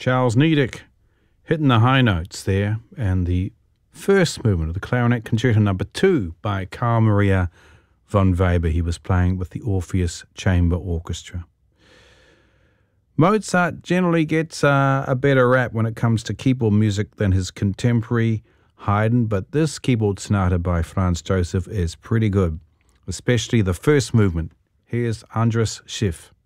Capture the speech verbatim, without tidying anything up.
Charles Niedek hitting the high notes there, and the first movement of the Clarinet Concerto Number Two by Carl Maria von Weber. He was playing with the Orpheus Chamber Orchestra. Mozart generally gets uh, a better rap when it comes to keyboard music than his contemporary Haydn, but this keyboard sonata by Franz Joseph is pretty good, especially the first movement. Here's Andras Schiff.